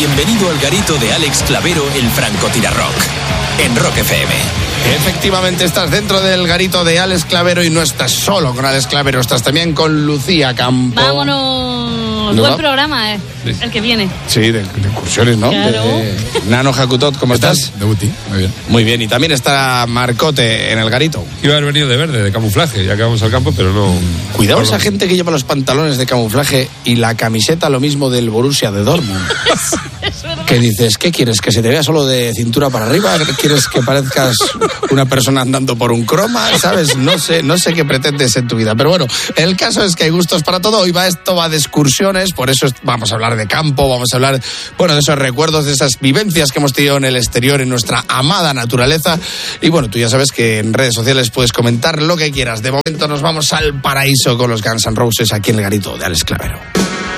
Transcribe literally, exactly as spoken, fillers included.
Bienvenido al garito de Alex Clavero, el francotirarrock, en Rock F M. Efectivamente, estás dentro del garito de Alex Clavero y no estás solo con Alex Clavero, estás también con Lucía Campo. Vámonos, buen programa, eh, sí. El que viene. Sí, de, de incursiones, ¿no? Claro. De, Nano Jacutot, ¿cómo estás? estás? De Buti, muy bien. Muy bien, y también está Marcote en el garito. Iba a haber venido de verde, de camuflaje, ya que vamos al campo, pero no... Cuidado esa gente que lleva los pantalones de camuflaje y la camiseta lo mismo del Borussia de Dortmund. ¿Qué dices? ¿Qué quieres? ¿Que se te vea solo de cintura para arriba? ¿Quieres que parezcas una persona andando por un croma? ¿Sabes? No sé, no sé qué pretendes en tu vida. Pero bueno, el caso es que hay gustos para todo. Hoy va esto va de excursiones, por eso vamos a hablar de campo, vamos a hablar, bueno, de esos recuerdos, de esas vivencias que hemos tenido en el exterior, en nuestra amada naturaleza. Y bueno, tú ya sabes que en redes sociales puedes comentar lo que quieras. De momento nos vamos al paraíso con los Guns N' Roses aquí en el garito de Alex Clavero.